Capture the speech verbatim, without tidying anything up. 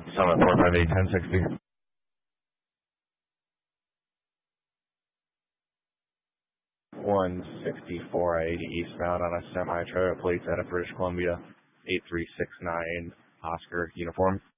Summit four five eight, ten sixty. one sixty-four eighty eastbound on a semi-trailer, plates out of British Columbia, eight three six nine Oscar uniform.